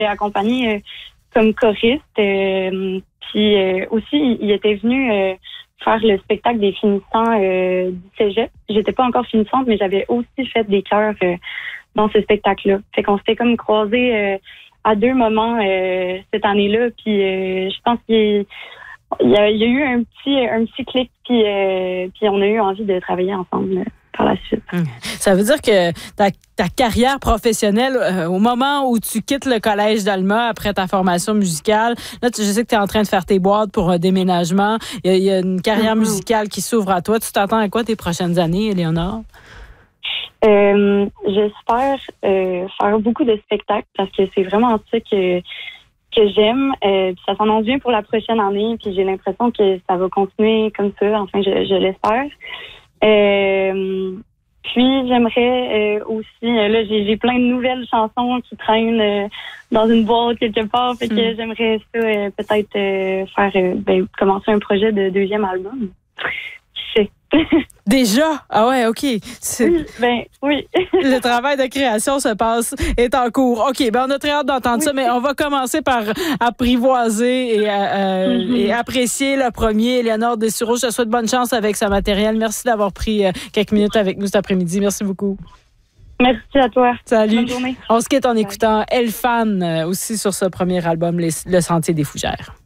accompagné comme choriste. Puis aussi, il était venu faire le spectacle des finissants du cégep. J'étais pas encore finissante, mais j'avais aussi fait des chœurs dans ce spectacle-là. Fait qu'on s'était comme croisés à 2 moments cette année-là. Puis je pense qu'il y a eu un petit clic, puis on a eu envie de travailler ensemble par la suite. Ça veut dire que ta carrière professionnelle, au moment où tu quittes le collège d'Alma après ta formation musicale, là, je sais que tu es en train de faire tes boîtes pour un déménagement. Il y a une carrière musicale qui s'ouvre à toi. Tu t'attends à quoi tes prochaines années, Éléonore? J'espère faire beaucoup de spectacles parce que c'est vraiment ça que j'aime. Ça s'annonce bien pour la prochaine année, puis j'ai l'impression que ça va continuer comme ça. Enfin, je l'espère. Puis j'aimerais aussi, là j'ai plein de nouvelles chansons qui traînent dans une boîte quelque part, fait que j'aimerais ça peut-être faire commencer un projet de 2e album. Qui sait? Déjà? Ah ouais, OK. Oui. Le travail de création est en cours. OK, on a très hâte d'entendre ça, mais on va commencer par apprivoiser et apprécier le premier. Éléonore Dessureau, je te souhaite bonne chance avec ce matériel. Merci d'avoir pris quelques minutes avec nous cet après-midi. Merci beaucoup. Merci à toi. Salut. Bonne journée. On se quitte en écoutant Elfan aussi sur ce premier album, Le Sentier des Fougères.